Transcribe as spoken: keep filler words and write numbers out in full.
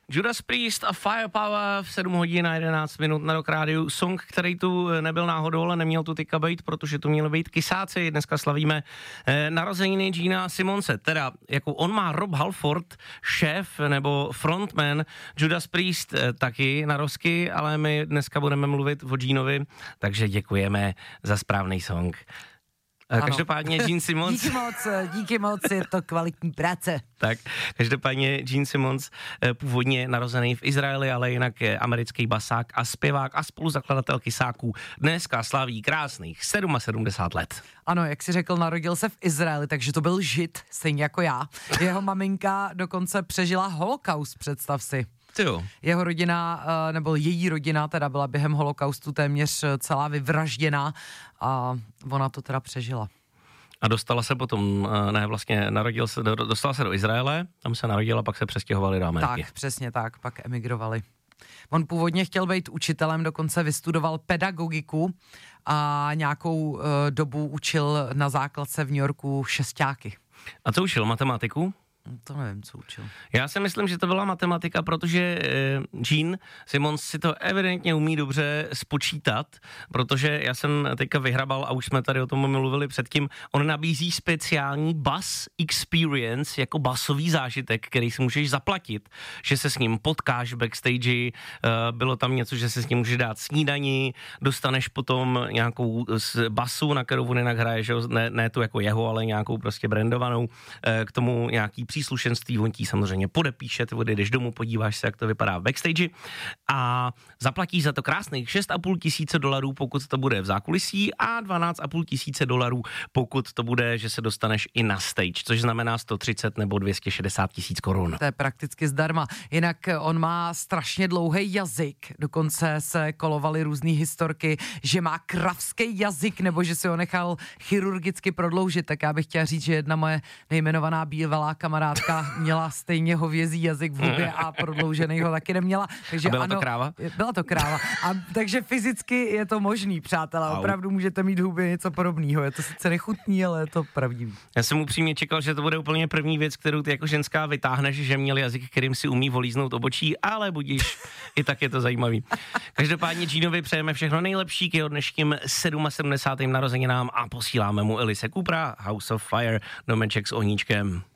Judas Priest a Firepower v sedm hodin a jedenáct minut na Rock Rádiu. Song, který tu nebyl náhodou, ale neměl tu teďka být, protože tu měli být Kysáci. Dneska slavíme eh, narozeniny Gina Simonse. Teda, jako on má Rob Halford, šéf nebo frontman Judas Priest eh, taky na rozky, ale my dneska budeme mluvit o Ginovi, takže děkujeme za správný song. Ano. Každopádně Gene Simmons. Díky moc, díky moc, je to kvalitní práce. Tak, každopádně Gene Simmons, původně narozený v Izraeli, ale jinak americký basák a zpěvák a spoluzakladatel Kysáků, dneska slaví krásných sedmdesát sedm let. Ano, jak si řekl, narodil se v Izraeli, takže to byl Žid, stejně jako já. Jeho maminka dokonce přežila holokaust, představ si. Jo. Jeho rodina, nebo její rodina teda byla během holokaustu téměř celá vyvražděná a ona to teda přežila. A dostala se potom, ne vlastně, narodil se, dostala se do Izraele, tam se narodila, pak se přestěhovali do Ameriky. Tak, přesně tak, pak emigrovali. On původně chtěl být učitelem, dokonce vystudoval pedagogiku a nějakou uh, dobu učil na základce v New Yorku šestáky. A co učil, matematiku? To nevím, co učil. Já si myslím, že to byla matematika, protože eh, Gene Simmons si to evidentně umí dobře spočítat, protože já jsem teďka vyhrabal, a už jsme tady o tom mluvili předtím, on nabízí speciální bus experience, jako basový zážitek, který si můžeš zaplatit, že se s ním potkáš v backstage, eh, bylo tam něco, že se s ním můžeš dát snídani, dostaneš potom nějakou basu, na kterou on jinak hraje, že ne, ne tu jako jeho, ale nějakou prostě brandovanou, eh, k tomu nějaký příslušenství, on ti samozřejmě podepíše, ty odejdeš domů, podíváš se, jak to vypadá v backstage a zaplatíš za to krásných šest a půl tisíce dolarů, pokud to bude v zákulisí, a dvanáct a půl tisíce dolarů, pokud to bude, že se dostaneš i na stage, což znamená sto třicet nebo dvě stě šedesát tisíc korun. To je prakticky zdarma. Jinak on má strašně dlouhý jazyk, dokonce se kolovaly různý historky, že má kravský jazyk, nebo že si ho nechal chirurgicky prodloužit, tak já bych chtěla říct, že jedna moje nejmenovaná bývalá kamarádka měla stejně hovězí jazyk v hubě a prodloužený ho taky neměla. Takže a byla ano, to kráva? Byla to kráva. A, takže fyzicky je to možný, přátelé. Opravdu můžete mít hubě něco podobného. Je to sice nechutný, ale je to pravdivý. Já jsem upřímně čekal, že to bude úplně první věc, kterou ty jako ženská vytáhneš, že měl jazyk, kterým si umí volíznout obočí, ale budíš, i tak je to zajímavý. Každopádně Ginovi přejeme všechno nejlepší k jeho dnešním sedmdesátým sedmým narozeninám a posíláme mu Elise Coopera, House of Fire, domeček s ohníčkem.